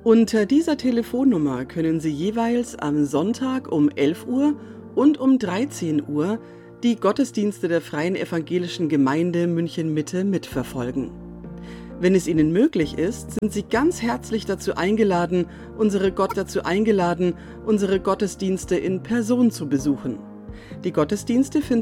Unter dieser Telefonnummer können Sie jeweils am Sonntag um 11 Uhr und um 13 Uhr die Gottesdienste der Freien Evangelischen Gemeinde München-Mitte mitverfolgen. Wenn es Ihnen möglich ist, sind Sie ganz herzlich dazu eingeladen, unsere Gottesdienste in Person zu besuchen. Die Gottesdienste finden